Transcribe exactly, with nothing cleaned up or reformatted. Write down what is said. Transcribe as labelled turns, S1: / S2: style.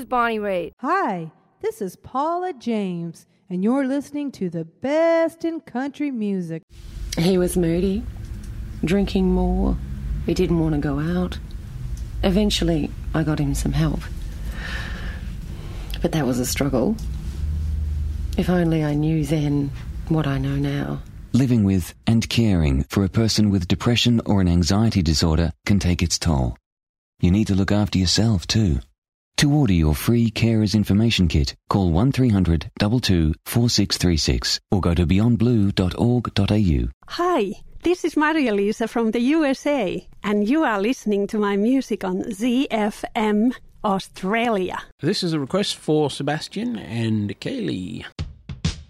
S1: is Bonnie Raitt.
S2: Hi, this is Paula James, and you're listening to the best in country music.
S3: He was moody, drinking more. He didn't want to go out. Eventually, I got him some help. But that was a struggle. If only I knew then what I know now.
S4: Living with and caring for a person with depression or an anxiety disorder can take its toll. You need to look after yourself too. To order your free Carers Information Kit, call one three hundred two two four six three six or go to beyond blue dot org dot a u.
S5: Hi, this is Maria Lisa from the U S A, and you are listening to my music on Z F M Australia.
S6: This is a request for Sebastian and Kaylee.